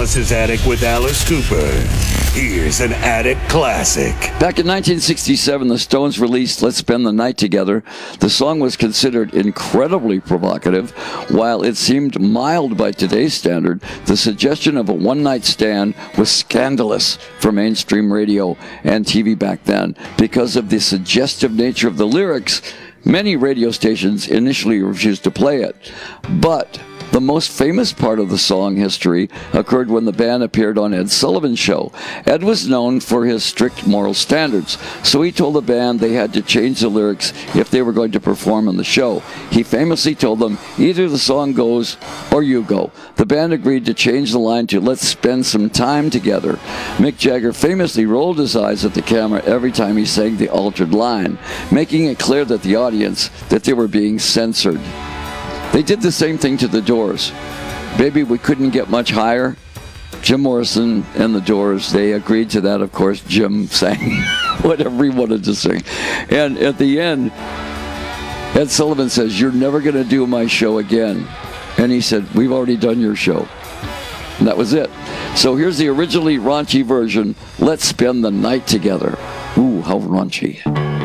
Alice's Attic with Alice Cooper. Here's an Attic classic. Back in 1967, the Stones released Let's Spend the Night Together. The song was considered incredibly provocative. While it seemed mild by today's standard, the suggestion of a one-night stand was scandalous for mainstream radio and TV back then. Because of the suggestive nature of the lyrics, many radio stations initially refused to play it. But the most famous part of the song history occurred when the band appeared on Ed Sullivan's show. Ed was known for his strict moral standards, so he told the band they had to change the lyrics if they were going to perform on the show. He famously told them, either the song goes or you go. The band agreed to change the line to Let's Spend Some Time Together. Mick Jagger famously rolled his eyes at the camera every time he sang the altered line, making it clear to the audience that they were being censored. They did the same thing to the Doors. Baby, we couldn't get much higher. Jim Morrison and the Doors, they agreed to that, of course. Jim sang whatever he wanted to sing. And at the end, Ed Sullivan says, you're never going to do my show again. And he said, we've already done your show. And that was it. So here's the originally raunchy version, Let's Spend the Night Together. Ooh, how raunchy.